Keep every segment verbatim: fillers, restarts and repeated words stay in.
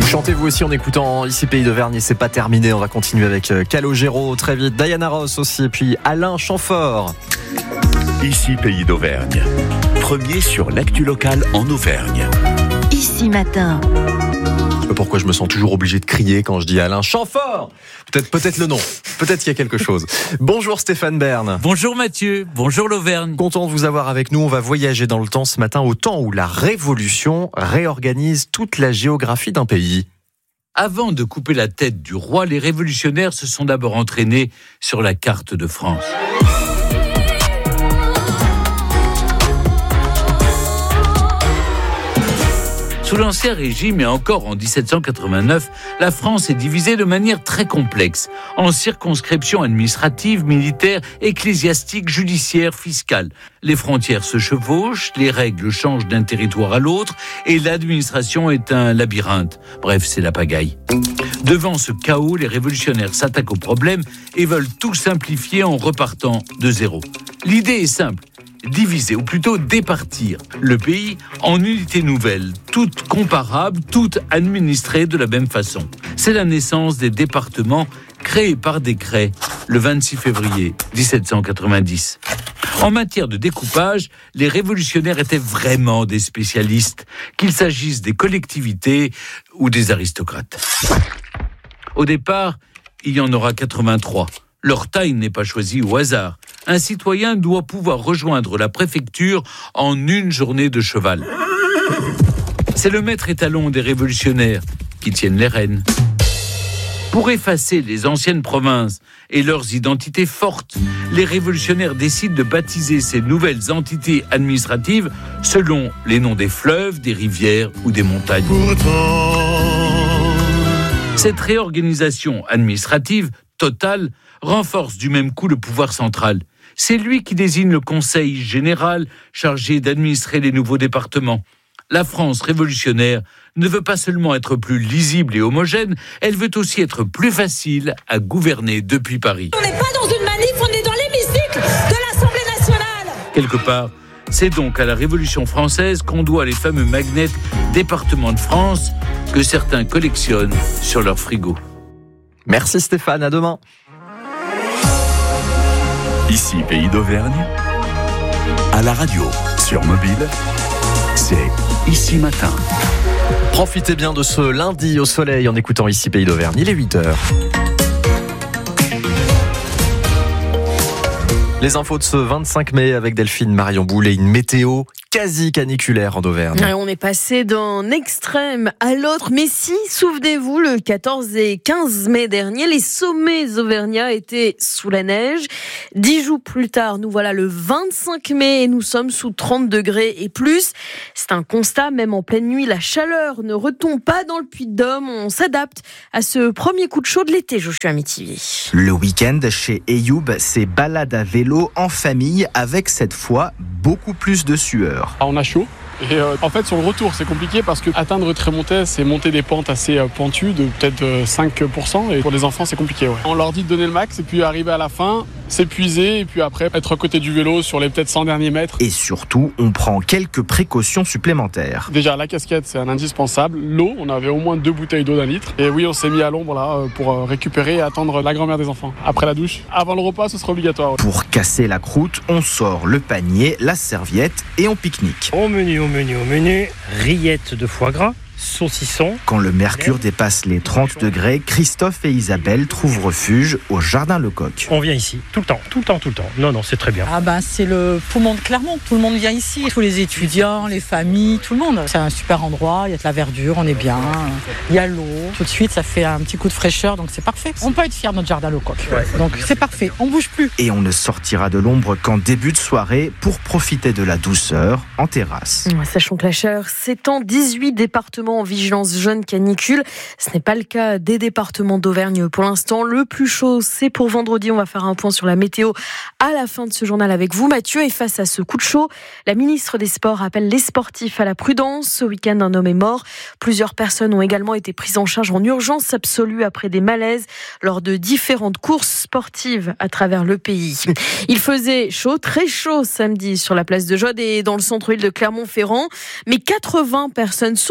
Chantez vous aussi en écoutant ici Pays d'Auvergne et c'est pas terminé. On va continuer avec Calogero très vite, Diana Ross aussi, et puis Alain Chamfort. Ici Pays d'Auvergne, premier sur l'actu locale en Auvergne. Ici Matin. Pourquoi je me sens toujours obligé de crier quand je dis Alain Chamfort ? Peut-être, peut-être le nom, peut-être qu'il y a quelque chose. Bonjour Stéphane Bern. Bonjour Mathieu, bonjour l'Auvergne. Content de vous avoir avec nous. On va voyager dans le temps ce matin, au temps où la Révolution réorganise toute la géographie d'un pays. Avant de couper la tête du roi, les révolutionnaires se sont d'abord entraînés sur la carte de France. Sous l'Ancien Régime et encore en dix-sept cent quatre-vingt-neuf, la France est divisée de manière très complexe, en circonscriptions administratives, militaires, ecclésiastiques, judiciaires, fiscales. Les frontières se chevauchent, les règles changent d'un territoire à l'autre et l'administration est un labyrinthe. Bref, c'est la pagaille. Devant ce chaos, les révolutionnaires s'attaquent au problème et veulent tout simplifier en repartant de zéro. L'idée est simple. Diviser, ou plutôt départir le pays en unités nouvelles, toutes comparables, toutes administrées de la même façon. C'est la naissance des départements créés par décret le vingt-six février dix-sept cent quatre-vingt-dix. En matière de découpage, les révolutionnaires étaient vraiment des spécialistes, qu'il s'agisse des collectivités ou des aristocrates. Au départ, il y en aura quatre-vingt-trois. Leur taille n'est pas choisie au hasard. Un citoyen doit pouvoir rejoindre la préfecture en une journée de cheval. C'est le maître étalon des révolutionnaires qui tiennent les rênes. Pour effacer les anciennes provinces et leurs identités fortes, les révolutionnaires décident de baptiser ces nouvelles entités administratives selon les noms des fleuves, des rivières ou des montagnes. Cette réorganisation administrative totale renforce du même coup le pouvoir central. C'est lui qui désigne le conseil général chargé d'administrer les nouveaux départements. La France révolutionnaire ne veut pas seulement être plus lisible et homogène, elle veut aussi être plus facile à gouverner depuis Paris. On n'est pas dans une manif, on est dans l'hémicycle de l'Assemblée nationale. Quelque part, c'est donc à la Révolution française qu'on doit les fameux magnets départements de France que certains collectionnent sur leur frigo. Merci Stéphane, à demain. Ici Pays d'Auvergne, à la radio, sur mobile, c'est Ici Matin. Profitez bien de ce lundi au soleil en écoutant Ici Pays d'Auvergne, il est huit heures. Les infos de ce vingt-cinq mai avec Delphine Marion Boulet, une météo quasi caniculaire en Auvergne. On est passé d'un extrême à l'autre, mais si, souvenez-vous, le quatorze et quinze mai dernier, les sommets auvergnats étaient sous la neige. Dix jours plus tard, nous voilà le vingt-cinq mai et nous sommes sous trente degrés et plus. C'est un constat, même en pleine nuit, la chaleur ne retombe pas dans le Puy-de-Dôme. On s'adapte à ce premier coup de chaud de l'été, Joshua Métivier. Le week-end chez Eyoub, c'est balade à vélo en famille avec cette fois beaucoup plus de sueur. On a chaud. Et euh, en fait, sur le retour, c'est compliqué parce que atteindre Trémontais, c'est monter des pentes assez euh, pointues de peut-être euh, cinq pour cent. Et pour les enfants, c'est compliqué. Ouais. On leur dit de donner le max et puis arriver à la fin, s'épuiser et puis après être à côté du vélo sur les peut-être cent derniers mètres. Et surtout, on prend quelques précautions supplémentaires. Déjà, la casquette, c'est un indispensable. L'eau, on avait au moins deux bouteilles d'eau d'un litre. Et oui, on s'est mis à l'ombre là pour récupérer et attendre la grand-mère des enfants. Après la douche, avant le repas, ce sera obligatoire. Ouais. Pour casser la croûte, on sort le panier, la serviette et on pique-nique. Au menu, au menu, au menu, rillettes de foie gras, saucisson. Quand le mercure dépasse les trente degrés, Christophe et Isabelle trouvent refuge au Jardin Lecoq. On vient ici, tout le temps, tout le temps, tout le temps. Non, non, c'est très bien. Ah ben, c'est le poumon de Clermont. Tout le monde vient ici. Tous les étudiants, les familles, tout le monde. C'est un super endroit, il y a de la verdure, on est bien. Il y a l'eau. Tout de suite, ça fait un petit coup de fraîcheur, donc c'est parfait. On peut être fiers de notre Jardin Lecoq. Ouais. Donc c'est parfait, on bouge plus. Et on ne sortira de l'ombre qu'en début de soirée pour profiter de la douceur en terrasse. Sachant que la chaleur s'étend, dix-huit départements en vigilance jaune canicule. Ce n'est pas le cas des départements d'Auvergne pour l'instant. Le plus chaud, c'est pour vendredi. On va faire un point sur la météo à la fin de ce journal avec vous, Mathieu. Et face à ce coup de chaud, la ministre des Sports appelle les sportifs à la prudence. Ce week-end, un homme est mort. Plusieurs personnes ont également été prises en charge en urgence absolue après des malaises lors de différentes courses sportives à travers le pays. Il faisait chaud, très chaud samedi sur la place de Jaude et dans le centre-ville de Clermont-Ferrand. Mais quatre-vingts personnes sont quand même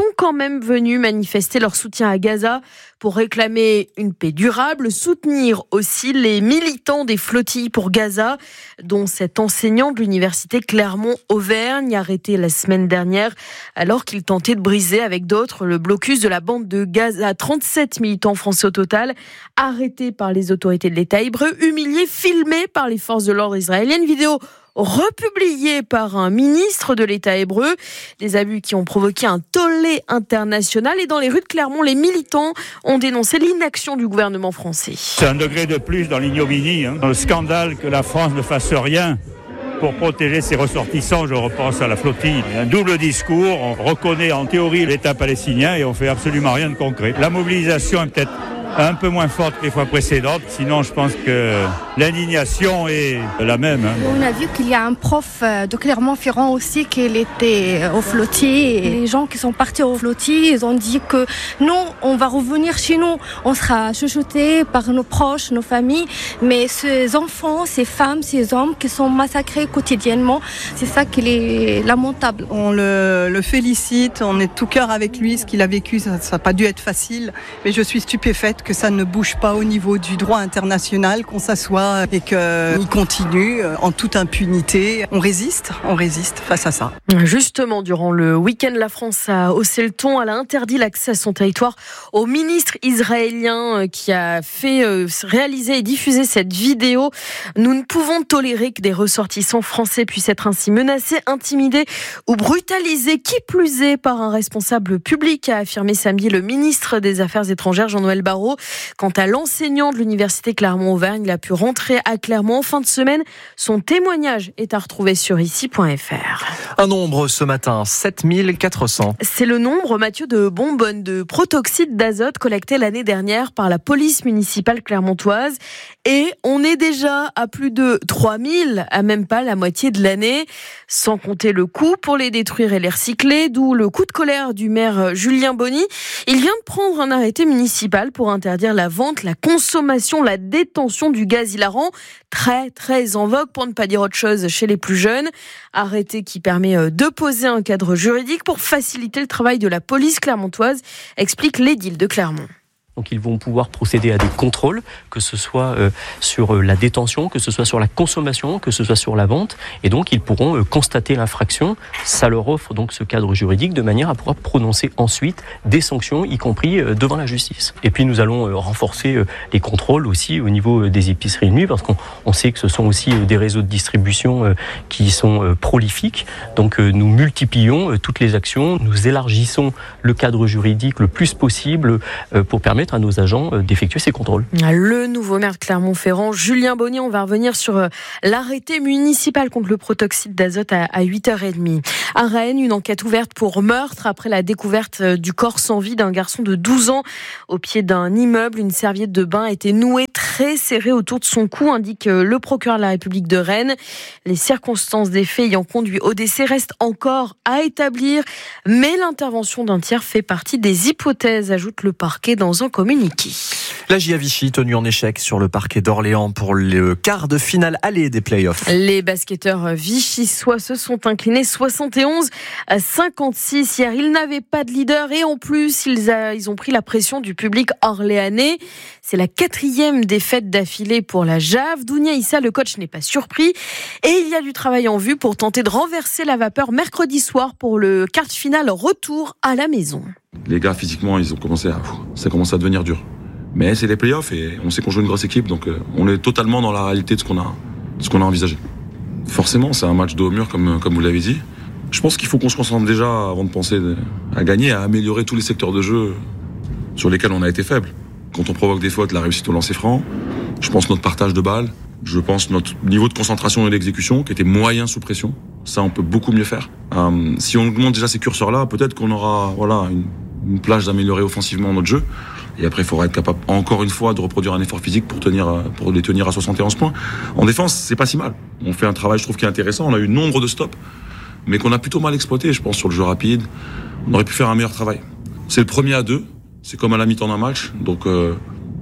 même venus manifester leur soutien à Gaza pour réclamer une paix durable, soutenir aussi les militants des flottilles pour Gaza, dont cet enseignant de l'université Clermont-Auvergne, arrêté la semaine dernière alors qu'il tentait de briser avec d'autres le blocus de la bande de Gaza. trente-sept militants français au total, arrêtés par les autorités de l'État hébreu, humiliés, filmés par les forces de l'ordre israéliennes. Vidéo republié par un ministre de l'État hébreu. Des abus qui ont provoqué un tollé international. Et dans les rues de Clermont, les militants ont dénoncé l'inaction du gouvernement français. C'est un degré de plus dans l'ignominie, hein, dans le scandale que la France ne fasse rien pour protéger ses ressortissants. Je repense à la flottille. Un double discours, on reconnaît en théorie l'État palestinien et on fait absolument rien de concret. La mobilisation est peut-être un peu moins forte que les fois précédentes. Sinon, je pense que l'indignation est la même. Hein. On a vu qu'il y a un prof de Clermont-Ferrand aussi qui était au flottier. Et les gens qui sont partis au flottier, ils ont dit que non, on va revenir chez nous. On sera chuchotés par nos proches, nos familles. Mais ces enfants, ces femmes, ces hommes qui sont massacrés quotidiennement, c'est ça qui est lamentable. On le, le félicite, on est de tout cœur avec lui. Ce qu'il a vécu, ça n'a pas dû être facile. Mais je suis stupéfaite que ça ne bouge pas au niveau du droit international, qu'on s'assoit et qu'il continue en toute impunité. On résiste, on résiste face à ça. Justement, durant le week-end, la France a haussé le ton. Elle a interdit l'accès à son territoire au ministre israélien qui a fait réaliser et diffuser cette vidéo. Nous ne pouvons tolérer que des ressortissants français puissent être ainsi menacés, intimidés ou brutalisés, qui plus est par un responsable public, a affirmé samedi le ministre des Affaires étrangères, Jean-Noël Barrot. Quant à l'enseignant de l'université Clermont-Auvergne, il a pu rentrer à Clermont en fin de semaine. Son témoignage est à retrouver sur ici point f r. Un nombre ce matin, sept mille quatre cents. C'est le nombre, Mathieu, de bonbonnes de protoxyde d'azote collectées l'année dernière par la police municipale clermontoise. Et on est déjà à plus de trois mille, à même pas la moitié de l'année, sans compter le coût pour les détruire et les recycler, d'où le coup de colère du maire Julien Bonny. Il vient de prendre un arrêté municipal pour interdire la vente, la consommation, la détention du gaz hilarant, très très en vogue pour ne pas dire autre chose chez les plus jeunes. Arrêté qui permet de poser un cadre juridique pour faciliter le travail de la police clermontoise, explique l'édile de Clermont. Donc ils vont pouvoir procéder à des contrôles, que ce soit euh, sur euh, la détention, que ce soit sur la consommation, que ce soit sur la vente. Et donc ils pourront euh, constater l'infraction. Ça leur offre donc ce cadre juridique de manière à pouvoir prononcer ensuite des sanctions, y compris euh, devant la justice. Et puis nous allons euh, renforcer euh, les contrôles aussi au niveau euh, des épiceries de nuit, parce qu'on on sait que ce sont aussi euh, des réseaux de distribution euh, qui sont euh, prolifiques. Donc euh, nous multiplions euh, toutes les actions, nous élargissons le cadre juridique le plus possible euh, pour permettre à nos agents d'effectuer ces contrôles. Le nouveau maire de Clermont-Ferrand, Julien Bonny, on va revenir sur l'arrêté municipal contre le protoxyde d'azote à huit heures trente. À Rennes, une enquête ouverte pour meurtre après la découverte du corps sans vie d'un garçon de douze ans au pied d'un immeuble. Une serviette de bain a été nouée très serrée autour de son cou, indique le procureur de la République de Rennes. Les circonstances des faits ayant conduit au décès restent encore à établir, mais l'intervention d'un tiers fait partie des hypothèses, ajoute le parquet dans un communiqué. La J A Vichy tenue en échec sur le parquet d'Orléans pour le quart de finale aller des playoffs. Les basketteurs vichysois se sont inclinés soixante et onze à cinquante-six hier. Ils n'avaient pas de leader et en plus ils, a, ils ont pris la pression du public orléanais. C'est la quatrième défaite d'affilée pour la J A V. Dounia Issa, le coach, n'est pas surpris et il y a du travail en vue pour tenter de renverser la vapeur mercredi soir pour le quart de finale retour à la maison. Les gars, physiquement, ils ont commencé à, ça commence à devenir dur. Mais c'est les playoffs et on sait qu'on joue une grosse équipe, donc on est totalement dans la réalité de ce qu'on a, de ce qu'on a envisagé. Forcément, c'est un match de haut mur, comme, comme vous l'avez dit. Je pense qu'il faut qu'on se concentre déjà, avant de penser à gagner, à améliorer tous les secteurs de jeu sur lesquels on a été faible. Quand on provoque des fautes, la réussite au lancer franc, je pense notre partage de balles, je pense notre niveau de concentration et d'exécution, qui était moyen sous pression. Ça, on peut beaucoup mieux faire. Euh, si on monte déjà ces curseurs-là, peut-être qu'on aura voilà, une, une plage d'améliorer offensivement notre jeu. Et après, il faudra être capable, encore une fois, de reproduire un effort physique pour, tenir, pour les tenir à soixante et onze points. En défense, c'est pas si mal. On fait un travail, je trouve, qui est intéressant. On a eu nombre de stops, mais qu'on a plutôt mal exploité, je pense, sur le jeu rapide. On aurait pu faire un meilleur travail. C'est le premier à deux. C'est comme à la mi-temps d'un match. Donc, euh,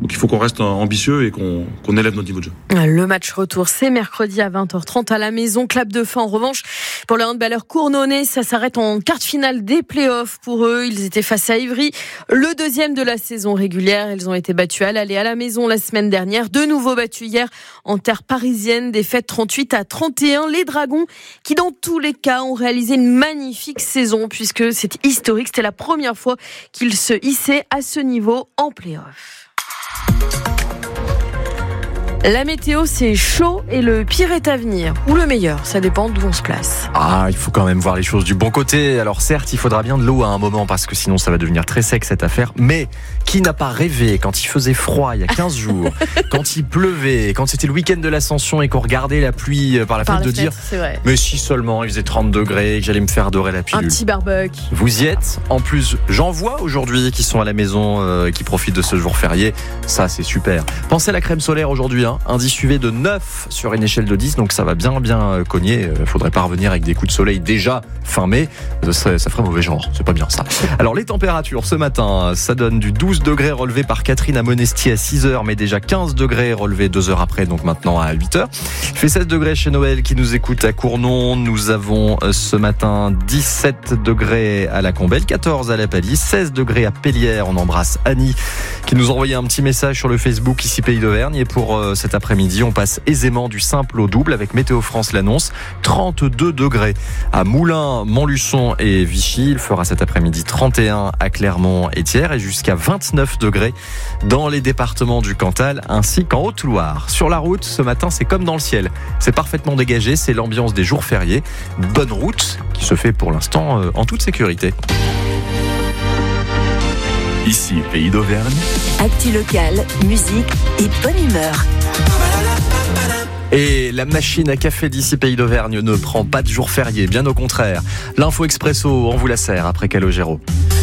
Donc il faut qu'on reste ambitieux et qu'on, qu'on élève notre niveau de jeu. Le match retour, c'est mercredi à vingt heures trente à la maison. Clap de fin en revanche pour les handballeurs cournonnais. Ça s'arrête en quart de finale des playoffs pour eux. Ils étaient face à Ivry, le deuxième de la saison régulière. Ils ont été battus à l'aller à la maison la semaine dernière. De nouveau battus hier en terre parisienne. Défaite trente-huit à trente et un. Les Dragons qui dans tous les cas ont réalisé une magnifique saison puisque c'était historique. C'était la première fois qu'ils se hissaient à ce niveau en playoffs. La météo, c'est chaud et le pire est à venir. Ou le meilleur, ça dépend d'où on se place. Ah, il faut quand même voir les choses du bon côté. Alors certes, il faudra bien de l'eau à un moment parce que sinon ça va devenir très sec cette affaire. Mais qui n'a pas rêvé quand il faisait froid il y a quinze jours, quand il pleuvait, quand c'était le week-end de l'Ascension et qu'on regardait la pluie par la Par fenêtre la de fenêtre, dire c'est vrai. mais si seulement il faisait trente degrés, que j'allais me faire dorer la pilule. Un petit barbecue. Vous y êtes. En plus, j'en vois aujourd'hui qui sont à la maison, euh, qui profitent de ce jour férié. Ça, c'est super. Pensez à la crème solaire aujourd'hui, hein. Indice U V de neuf sur une échelle de dix, donc ça va bien, bien cogner. Il faudrait pas revenir avec des coups de soleil déjà fin mai. Ça, serait, ça ferait mauvais genre. C'est pas bien ça. Alors, les températures ce matin, ça donne du douze degrés relevé par Catherine à Monestier à six heures, mais déjà quinze degrés relevé deux heures après, donc maintenant à huit heures. Il fait seize degrés chez Noël qui nous écoute à Cournon. Nous avons ce matin dix-sept degrés à la Combelle, quatorze à la Palisse, seize degrés à Pellières. On embrasse Annie qui nous a envoyé un petit message sur le Facebook ici Pays d'Auvergne. Et pour euh, cet après-midi, on passe aisément du simple au double avec Météo France l'annonce. trente-deux degrés à Moulins, Montluçon et Vichy. Il fera cet après-midi trente et un à Clermont et Thiers et jusqu'à vingt-neuf degrés dans les départements du Cantal ainsi qu'en Haute-Loire. Sur la route, ce matin, c'est comme dans le ciel. C'est parfaitement dégagé, c'est l'ambiance des jours fériés. Bonne route qui se fait pour l'instant euh, en toute sécurité. Ici, Pays d'Auvergne. Actu locale, musique et bonne humeur. Et la machine à café d'ici Pays d'Auvergne ne prend pas de jour férié, bien au contraire. L'info expresso, on vous la sert après Calogero.